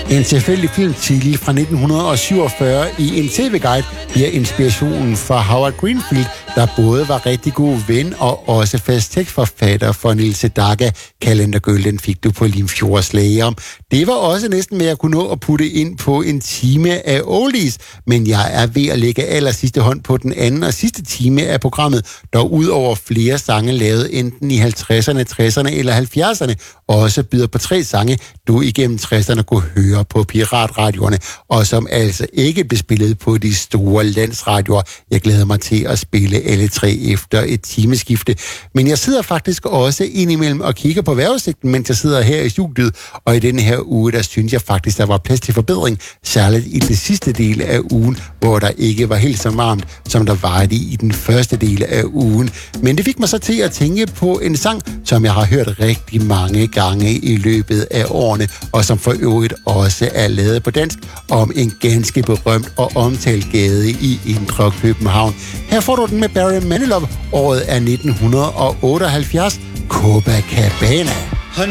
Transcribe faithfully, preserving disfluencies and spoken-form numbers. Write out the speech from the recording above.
En tilfældig filmtitel fra nitten syvogfyrre i en tv-guide bliver inspirationen for Howard Greenfield, der både var rigtig god ven og også fast tekstforfatter for Nils Sedaka. Kalendergøl, den fik du på Limfjordslæger. Det var også næsten med at kunne nå at putte ind på en time af oldies, men jeg er ved at lægge aller sidste hånd på den anden og sidste time af programmet, der udover flere sange lavet enten i halvtredserne, tresserne eller halvfjerdserne, også byder på tre sange, du igennem tresserne kunne høre på piratradioerne, og som altså ikke blev spillet på de store landsradioer. Jeg glæder mig til at spille alle tre efter et timeskifte. Men jeg sidder faktisk også indimellem og kigger på vejrudsigten, mens jeg sidder her i studiet, og i denne her uge, der synes jeg faktisk, der var plads til forbedring, særligt i den sidste del af ugen, hvor der ikke var helt så varmt, som der var det i den første del af ugen. Men det fik mig så til at tænke på en sang, som jeg har hørt rigtig mange gange i løbet af årene, og som for øvrigt også er lavet på dansk, om en ganske berømt og omtalt gade i Indre København. Her får du den med Barry Manilow. Året er nitten otteoghalvfjerds. Copacabana.